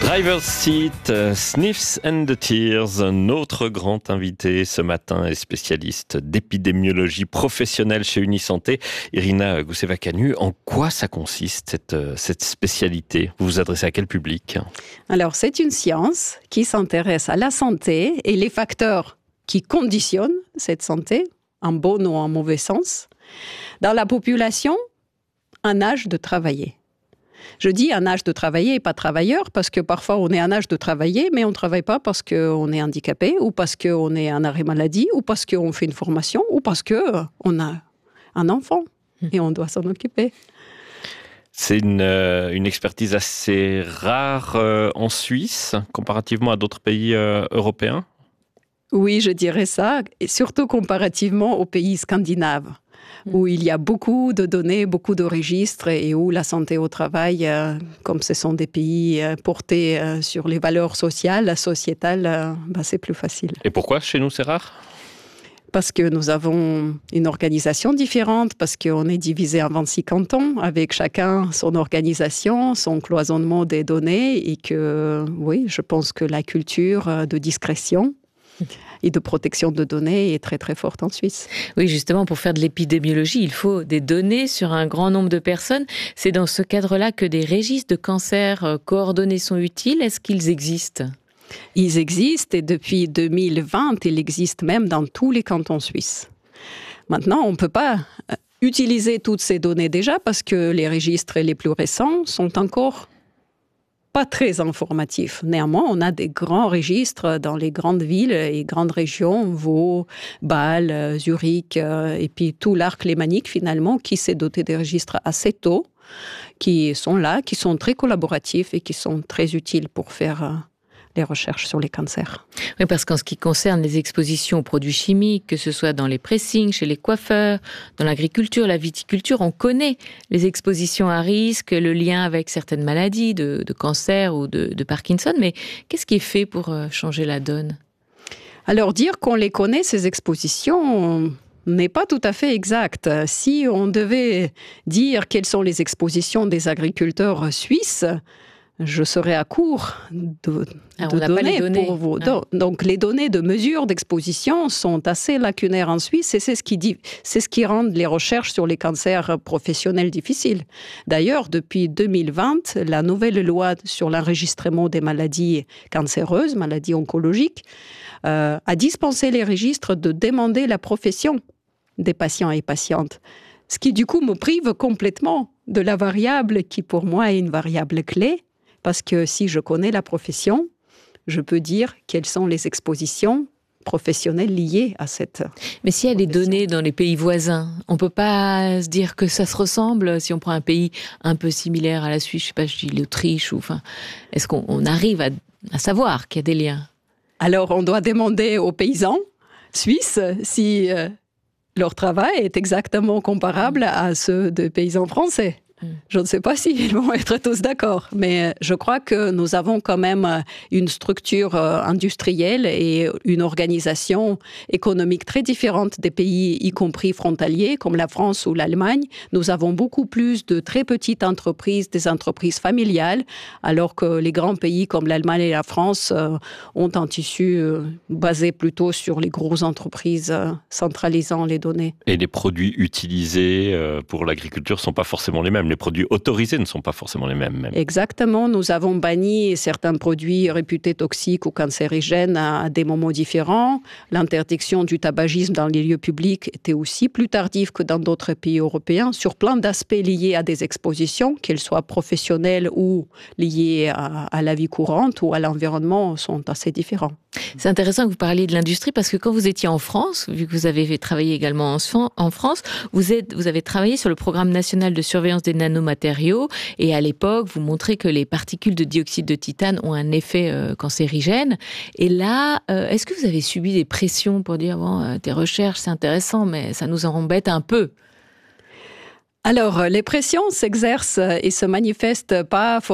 Driver's Seat, Sniffs and the Tears. Notre grand invité ce matin est spécialiste d'épidémiologie professionnelle chez Unisanté, Irina Gousseva-Canu. En quoi ça consiste cette spécialité? Vous vous adressez à quel public? Alors, c'est une science qui s'intéresse à la santé et les facteurs qui conditionnent cette santé, en bon ou en mauvais sens, dans la population, un âge de travailler. Je dis un âge de travailler et pas travailleur, parce que parfois on est un âge de travailler, mais on ne travaille pas parce qu'on est handicapé, ou parce qu'on est en arrêt maladie, ou parce qu'on fait une formation, ou parce qu'on a un enfant et on doit s'en occuper. C'est une expertise assez rare en Suisse, comparativement à d'autres pays européens? Oui, je dirais ça, et surtout comparativement aux pays scandinaves, où il y a beaucoup de données, beaucoup de registres, et où la santé au travail, comme ce sont des pays portés sur les valeurs sociales, sociétales, c'est plus facile. Et pourquoi chez nous c'est rare? Parce que nous avons une organisation différente, parce qu'on est divisé en 26 cantons, avec chacun son organisation, son cloisonnement des données, et que, oui, je pense que la culture de discrétion et de protection de données est très très forte en Suisse. Oui, justement, pour faire de l'épidémiologie, il faut des données sur un grand nombre de personnes. C'est dans ce cadre-là que des registres de cancer coordonnés sont utiles. Est-ce qu'ils existent ? Ils existent et depuis 2020, ils existent même dans tous les cantons suisses. Maintenant, on ne peut pas utiliser toutes ces données déjà parce que les registres les plus récents sont encore pas très informatif. Néanmoins, on a des grands registres dans les grandes villes et grandes régions, Vaud, Bâle, Zurich, et puis tout l'arc lémanique finalement, qui s'est doté des registres assez tôt, qui sont là, qui sont très collaboratifs et qui sont très utiles pour faire les recherches sur les cancers. Oui, parce qu'en ce qui concerne les expositions aux produits chimiques, que ce soit dans les pressings, chez les coiffeurs, dans l'agriculture, la viticulture, on connaît les expositions à risque, le lien avec certaines maladies de cancer ou de Parkinson, mais qu'est-ce qui est fait pour changer la donne? Alors, dire qu'on les connaît, ces expositions, n'est pas tout à fait exact. Si on devait dire quelles sont les expositions des agriculteurs suisses, je serais à court de données pour vous. Ah. Donc, les données de mesure d'exposition sont assez lacunaires en Suisse et c'est ce qui rend les recherches sur les cancers professionnels difficiles. D'ailleurs, depuis 2020, la nouvelle loi sur l'enregistrement des maladies cancéreuses, maladies oncologiques, a dispensé les registres de demander la profession des patients et patientes. Ce qui, du coup, me prive complètement de la variable qui, pour moi, est une variable clé. Parce que si je connais la profession, je peux dire quelles sont les expositions professionnelles liées à cette Mais s'il y a des données dans les pays voisins, on ne peut pas se dire que ça se ressemble si on prend un pays un peu similaire à la Suisse, je sais pas, je dis l'Autriche, est-ce qu'on arrive à savoir qu'il y a des liens? Alors, on doit demander aux paysans suisses si leur travail est exactement comparable à ceux des paysans français. Je ne sais pas s'ils vont être tous d'accord, mais je crois que nous avons quand même une structure industrielle et une organisation économique très différente des pays, y compris frontaliers, comme la France ou l'Allemagne. Nous avons beaucoup plus de très petites entreprises, des entreprises familiales, alors que les grands pays comme l'Allemagne et la France ont un tissu basé plutôt sur les grosses entreprises centralisant les données. Et les produits utilisés pour l'agriculture ne sont pas forcément les mêmes. Les produits autorisés ne sont pas forcément les mêmes. Même. Exactement. Nous avons banni certains produits réputés toxiques ou cancérigènes à des moments différents. L'interdiction du tabagisme dans les lieux publics était aussi plus tardive que dans d'autres pays européens, sur plein d'aspects liés à des expositions, qu'elles soient professionnelles ou liées à la vie courante ou à l'environnement, sont assez différents. C'est intéressant que vous parliez de l'industrie parce que quand vous étiez en France, vu que vous avez travaillé également en France, vous avez travaillé sur le programme national de surveillance des nanomatériaux et à l'époque, vous montrez que les particules de dioxyde de titane ont un effet cancérigène. Et là, est-ce que vous avez subi des pressions pour dire tes recherches c'est intéressant, mais ça nous en embête un peu? Alors, les pressions s'exercent et se manifestent pas